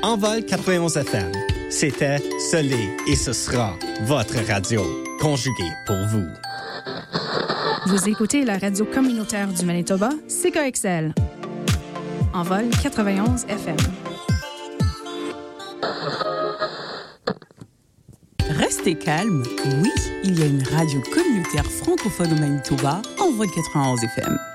Envol 91 FM. C'était, ce l'est et ce sera votre radio, conjuguée pour vous. Vous écoutez la radio communautaire du Manitoba, CKXL. Envol 91 FM. Restez calme. Oui, il y a une radio communautaire francophone au Manitoba, Envol 91 FM.